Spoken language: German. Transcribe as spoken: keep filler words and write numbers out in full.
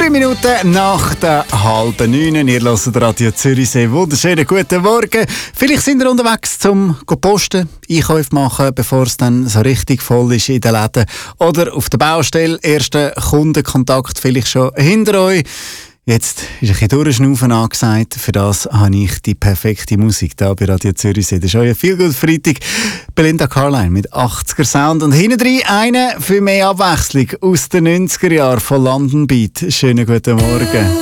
Drei Minuten nach der halben neun. Ihr hört Radio Zürichsee. Wunderschönen guten Morgen. Vielleicht sind ihr unterwegs zum Posten, Einkäufe machen, bevor es dann so richtig voll ist in den Läden. Oder auf der Baustelle, ersten Kundenkontakt vielleicht schon hinter euch. Jetzt ist ein bisschen Durchschnaufen angesagt. Für das habe ich die perfekte Musik hier bei Radio Zürichsee. Das ist euer Feelgood-Freitag. Belinda Carlisle mit achtziger Sound. Und hinten drin eine für mehr Abwechslung aus den neunziger Jahren von London Beat. Schönen guten Morgen.